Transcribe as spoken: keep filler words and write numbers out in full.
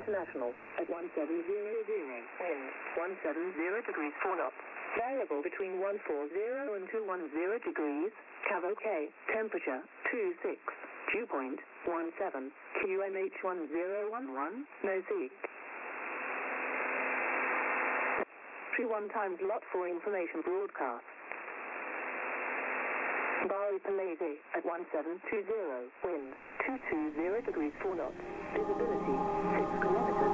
International at one seven zero zero. Wind one seven zero degrees four knots. Variable between one forty and two ten degrees. Cavo K. Temperature two six. Dew point one seven. Q M H one zero one one. No seek. three one times lot for information broadcast. Bari Palese at one seven two zero. Wind two two zero degrees four knots. Visibility six kilometers.